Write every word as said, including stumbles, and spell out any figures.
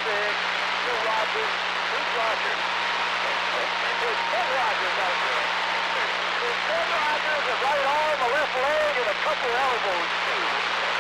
Big, two Rogers, two Rogers. And there's ten Rogers out there. There's ten Rogers, a right arm, a left leg, and a couple elbows, too.